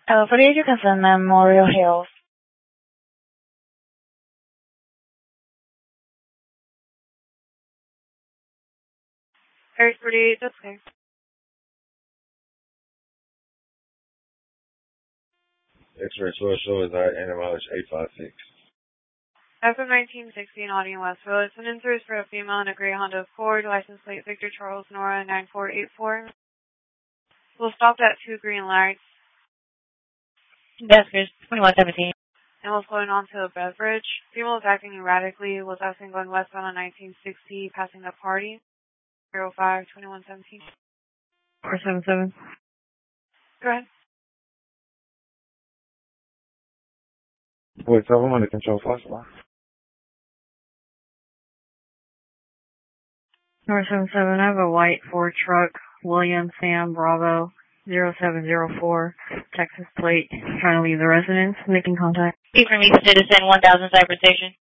For the Education Memorial Hills. Area 48, that's okay. X-ray 12 shows that mileage 856. FM 1960 in Audie Westville. It's an in-service for a female in a gray Honda Accord, license plate Victor Charles Nora 9484. We'll stop at 2 green lights. That's good. 2117. And was going on to a beverage. Female was acting erratically, was asking going westbound on 1960, passing the party. 05-2117. 477. Go ahead. Wait, so I'm under control flashlight. 477. I have a white Ford truck, William Sam Bravo 0704, Texas plate, trying to leave the residence, making contact. Eastern East Citizen 1000 Cyber Station.